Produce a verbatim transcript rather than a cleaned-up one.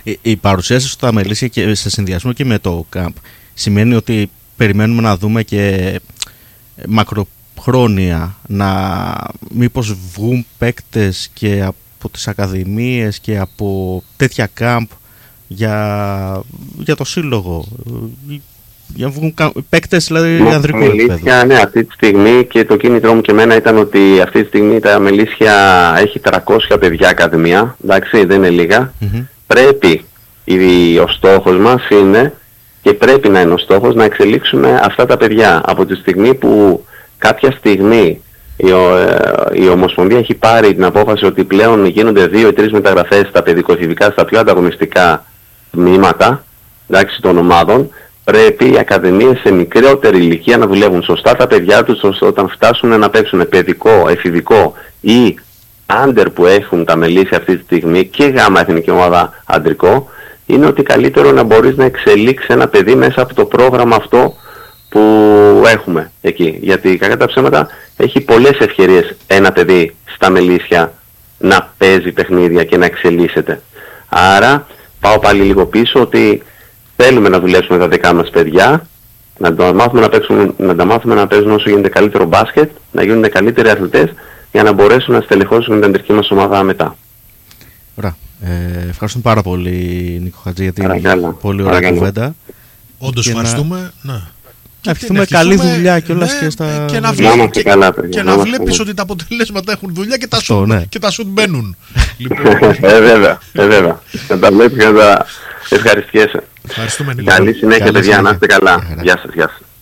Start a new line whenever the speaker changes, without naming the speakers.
Η, η παρουσία σας στα Μελίσια και σε συνδυασμό και με το ΚΑΜΠ σημαίνει ότι περιμένουμε να δούμε και μακροχρόνια να μήπως βγουν παίκτες και από τις ακαδημίες και από τέτοια ΚΑΜΠ για, για το σύλλογο, για να βγουν παίκτες δηλαδή ανδρικού επίπεδου.
Ναι, αυτή τη στιγμή και το κίνητρό μου και εμένα ήταν ότι αυτή τη στιγμή τα Μελίσια έχει τριακόσια παιδιά ακαδημία, εντάξει, δεν είναι λίγα. Mm-hmm. Πρέπει, ο στόχος μας είναι και πρέπει να είναι ο στόχος να εξελίξουμε αυτά τα παιδιά από τη στιγμή που κάποια στιγμή η, η Ομοσπονδία έχει πάρει την απόφαση ότι πλέον γίνονται δύο ή τρεις μεταγραφές στα παιδικοεφηβικά, στα πιο ανταγωνιστικά τμήματα, εντάξει, των ομάδων. Πρέπει οι ακαδημίες σε μικρότερη ηλικία να δουλεύουν σωστά τα παιδιά τους, ώστε όταν φτάσουν να παίξουν παιδικό, εφηβικό ή άντερ που έχουν τα Μελίσια αυτή τη στιγμή και γάμα εθνική ομάδα αντρικό, είναι ότι καλύτερο να μπορείς να εξελίξεις ένα παιδί μέσα από το πρόγραμμα αυτό που έχουμε εκεί. Γιατί κακά τα ψέματα έχει πολλές ευκαιρίες ένα παιδί στα Μελίσια να παίζει παιχνίδια και να εξελίσσεται. Άρα πάω πάλι λίγο πίσω ότι θέλουμε να δουλέψουμε τα δικά μας παιδιά, να τα μάθουμε να, παίξουν, να τα μάθουμε να παίζουν όσο γίνεται καλύτερο μπάσκετ, να γίνονται καλύτεροι αθλητές για να μπορέσουν να στελεχώσουν την αντρική μας ομάδα μετά.
Ωραία. Ε, ευχαριστούμε πάρα πολύ, Νίκο Χατζή, για την πολύ ωραία κουβέντα.
Όντως ευχαριστούμε. Να...
Να ευχηθούμε καλή δουλειά κιόλας, ναι, και στα...
Και να, βλέ...
να,
και...
καλά,
και να βλέπεις ότι τα αποτελέσματα έχουν δουλειά και τα
Αυτό,
σουτ,
ναι.
και τα σουτ μπαίνουν. Λοιπόν...
ε, βέβαια, ε, βέβαια. Να τα βλέπεις και να τα ευχαριστιέσαι.
Ευχαριστούμε, Νίκο.
Καλή συνέχεια,
Καλή
παιδιά,
συνέχεια.
να είστε καλά. Γεια σας, γεια σας.